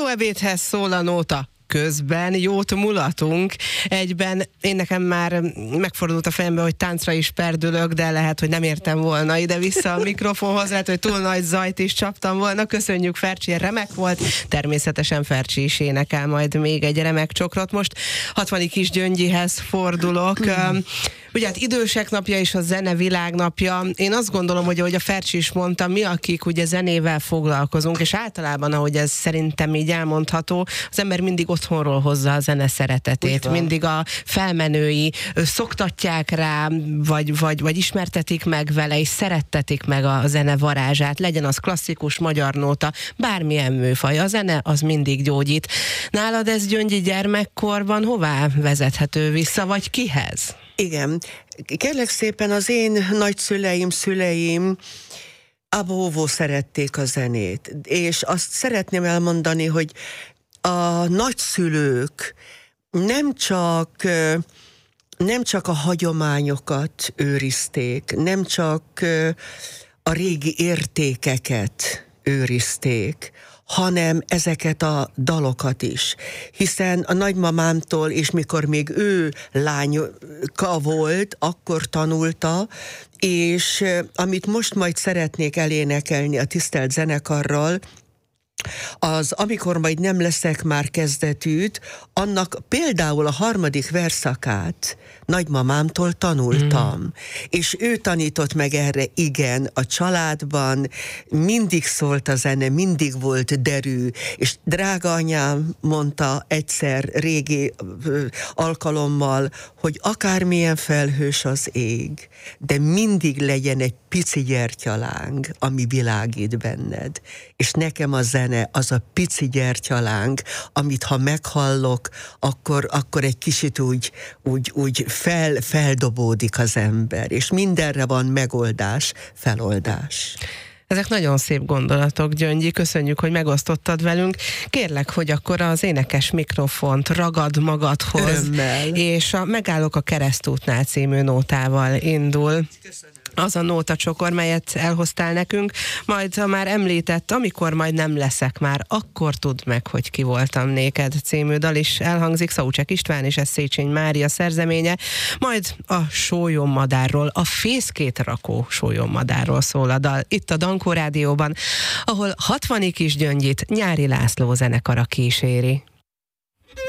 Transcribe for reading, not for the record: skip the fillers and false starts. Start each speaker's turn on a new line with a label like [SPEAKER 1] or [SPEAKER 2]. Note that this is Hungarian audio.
[SPEAKER 1] ebédhez szól a nóta. Közben jót mulatunk. Egyben én nekem már megfordult a fejembe, hogy táncra is perdülök, de lehet, hogy nem értem volna ide-vissza a mikrofonhoz, lehet, hogy túl nagy zajt is csaptam volna. Köszönjük, Fercsi, remek volt. Természetesen Fercsi is énekel majd még egy remek csokrot. Most 60. Kisgyöngyihez fordulok. Ugye hát idősek napja és a zene világnapja. Én azt gondolom, hogy ahogy a Fercsi is mondta, mi akik ugye zenével foglalkozunk, és általában, ahogy ez szerintem így elmondható, az ember mindig otthonról hozza a zene szeretetét. Mindig a felmenői szoktatják rá, vagy ismertetik meg vele, és szerettetik meg a zene varázsát. Legyen az klasszikus, magyar nóta, bármilyen műfaj. A zene az mindig gyógyít. Nálad ez, Gyöngyi, gyermekkorban hová vezethető vissza, vagy kihez?
[SPEAKER 2] Igen, kérlek szépen, az én nagyszüleim, szüleim abóvó szerették a zenét, és azt szeretném elmondani, hogy a nagyszülők nem csak a hagyományokat őrizték, nem csak a régi értékeket őrizték, hanem ezeket a dalokat is. Hiszen a nagymamámtól, és mikor még ő lányka volt, akkor tanulta, és amit most majd szeretnék elénekelni a tisztelt zenekarral, az amikor majd nem leszek már kezdetűt, annak például a 3. verszakát nagymamámtól tanultam. És ő tanított meg erre, igen, a családban mindig szólt a zene, mindig volt derű, és drága anyám mondta egyszer régi alkalommal, hogy akármilyen felhős az ég, de mindig legyen egy pici gyertyaláng, ami világít benned. És nekem a zene az a pici gyertyaláng, amit ha meghallok, akkor egy kicsit úgy feldobódik az ember, és mindenre van megoldás, feloldás.
[SPEAKER 1] Ezek nagyon szép gondolatok, Gyöngyi, köszönjük, hogy megosztottad velünk. Kérlek, hogy akkor az énekes mikrofont ragad magadhoz,
[SPEAKER 2] örömmel.
[SPEAKER 1] És a Megállok a keresztútnál című nótával indul. Köszönöm. Az a nótacsokor, melyet elhoztál nekünk, majd ha már említett, amikor majd nem leszek már, akkor tudd meg, hogy ki voltam néked című dal is elhangzik, Szaucsek István és ez Széchenyi Mária szerzeménye, majd a sólyommadárról, a fészkét rakó sólyommadárról szól a dal, itt a Dankó Rádióban, ahol 60. Kisgyöngyit Nyári László zenekara kíséri.